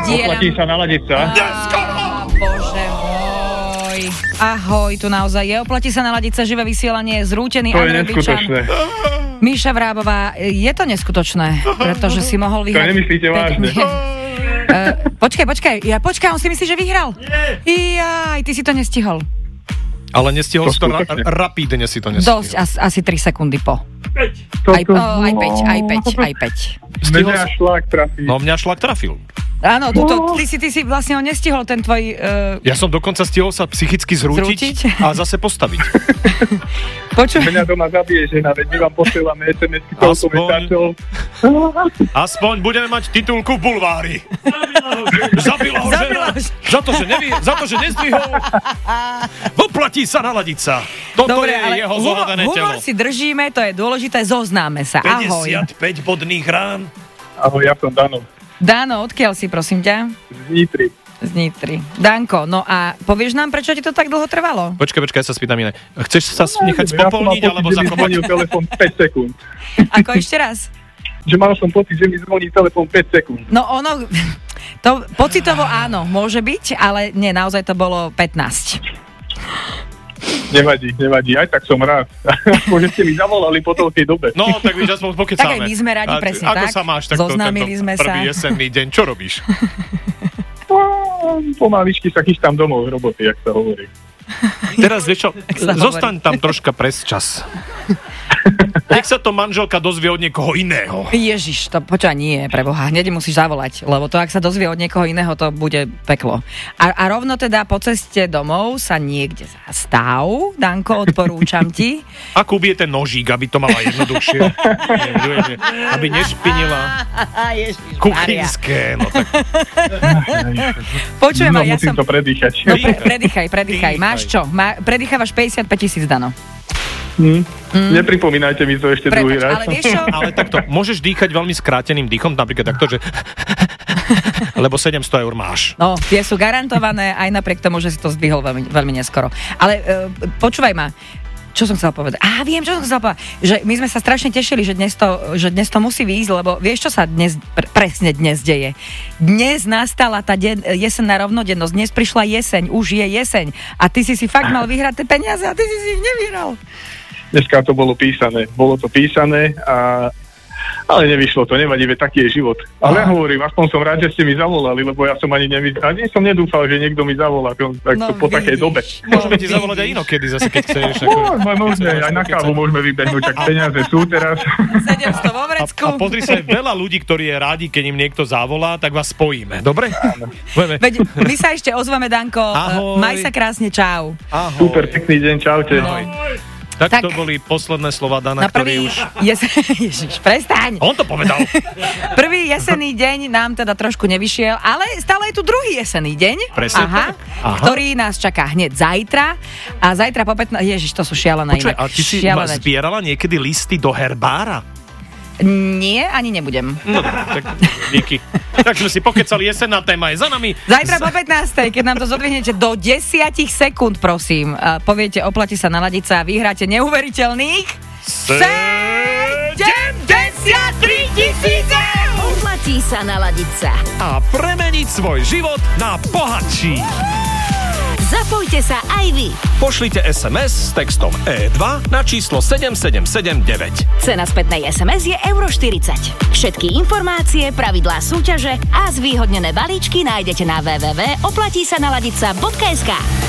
Oplatí sa naladiť sa. Bože môj. Ahoj, tu naozaj je. Oplatí sa naladiť sa, živé vysielanie, zrútený To je Andrej Byčan. neskutočné. Míša Vrábová, je to neskutočné, pretože si mohol vyhrať. To nemyslíte vážne. Počkaj, on si myslí, že vyhral? Jaj, ty si to nestihol. Ale nestihol To si to skutočne. rapídne si to nestihol. Dosť, asi 3 sekundy po. Aj 5. Mňa šlak trafí. No mňa šlak trafil. Áno, ty si vlastne ho nestihol, ten tvoj... Ja som dokonca stihol sa psychicky zrútiť a zase postaviť. Počuj. Mňa doma zabije žena, veď my vám posielame SMS-ky toľko mesáčov. Aspoň budeme mať titulku v bulvári. Zabila ho žena. Za to, že nezdvihol. Oplatí sa naladiť sa. Toto Dobre, je ale jeho zohľadané telo. humor si držíme, to je dôležité, zoznáme sa. Ahoj. 55 bodných rán. Ahoj, ja som Dano. Dano, odkiaľ si, prosím ťa? Z Nitry. Danko, no a povieš nám, prečo ti to tak dlho trvalo? Počkaj, ja sa spýtam iné. Chceš sa nechať spopolniť, alebo Ja som mal pocit, že mi zvonil zakopať? telefón 5 sekúnd. Ako ešte raz? Že mal som pocit, že mi zvoní telefón 5 sekúnd. No ono, to pocitovo áno, môže byť, ale nie, naozaj to bolo 15. Nevadí, aj tak som rád. Že ste mi zavolali po toľkej dobe. No, tak víš, aspoň pokecáme. Tak aj my sme radi, presne ako tak. sa máš takto Zoznámili sme sa. prvý jesenný deň? Čo robíš? Pomaličky sa chystám domov z roboty, jak sa hovorí. Teraz vieš čo, sa zostaň tam troška pres čas. Nech sa to manželka dozvie od niekoho iného. Ježiš, to počúva nie, preboha, hneď musíš zavolať, lebo to, ak sa dozvie od niekoho iného, to bude peklo. A rovno teda po ceste domov sa niekde zastav, Danko, odporúčam ti. A Kubi je ten nožík, aby to mala jednoduchšie. Aby nešpinila. Kuchynské, no tak. Počujem, ja musím som... to predýchať. No, predýchaj. Máš čo? Predýchávaš 55 000, Dano. Nepripomínajte mi to ešte druhý Prepáč, raz. ale vieš čo? Ale takto, môžeš dýchať veľmi skráteným dýchom, napríklad takto, že... Lebo 700 eur máš. No, tie sú garantované, aj napriek tomu, že si to zdvihol veľmi, veľmi neskoro. Ale počúvaj ma, čo som chcela povedať? Viem, čo som chcela povedať. Že my sme sa strašne tešili, že dnes to musí výjsť, lebo vieš, čo sa presne dnes deje? Dnes nastala tá jesenná rovnodennosť, dnes prišla jeseň, už je jeseň a ty si fakt mal vyhrať tie peniaze a ty si ich nevyhral. Dneska to bolo písané, ale nevyšlo to, nevadí, veď taký je život. Ale ja hovorím, aspoň som rád, že ste mi zavolali, lebo ja som ani som nedúfal, že niekto mi zavolá po takej dobe. Môžeme ti zavolať aj inokedy zase, keď chceš. Môžeme, aj na kávu môžeme vybehnúť, tak peniaze sú teraz. 700 vo vrecku. A pozri sa, veľa ľudí, ktorí je rádi, keď im niekto zavolá, tak vás spojíme. Dobre? Veď my sa ešte ozveme, Danko. Ahoj. Maj sa krásne, čau. Ahoj. Super, pekný deň, čaute. Tak to boli posledné slova Dana, ktorý už... Ježiš, prestaň. On to povedal. Prvý jesenný deň nám teda trošku nevyšiel, ale stále je tu druhý jesenný deň. Presne. Aha. Ktorý nás čaká hneď zajtra. A zajtra po 15... Ježiš, to sú šialené. Počuj, a ty si zbierala niekedy listy do herbára? Nie, ani nebudem. No, tak díky. Tak sme si pokecali, jesenná téma je za nami. Zajtra po 15, keď nám to zodvihnete do 10 sekúnd, prosím. Poviete, oplatí sa naladiť sa a vyhráte neuveriteľných 73 000 eur! Oplatí sa naladiť sa. A premeniť svoj život na bohatší. Zapojte sa aj vy. Pošlite SMS s textom E2 na číslo 7779. Cena spätnej SMS je €40. Všetky informácie, pravidlá súťaže a zvýhodnené balíčky nájdete na www.oplatísanaladica.sk.